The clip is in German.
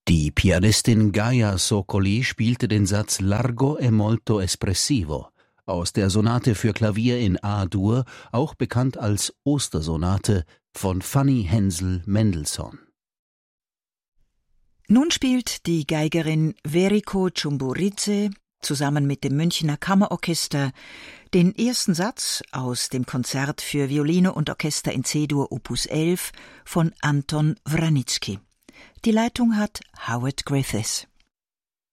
Die Pianistin Gaia Soccoli spielte den Satz Largo e molto espressivo aus der Sonate für Klavier in A-Dur, auch bekannt als Ostersonate, von Fanny Hensel Mendelssohn. Nun spielt die Geigerin Veriko Ciumburidze zusammen mit dem Münchner Kammerorchester den ersten Satz aus dem Konzert für Violine und Orchester in C-Dur Opus 11 von Anton Wranitzky. Die Leitung hat Howard Griffiths.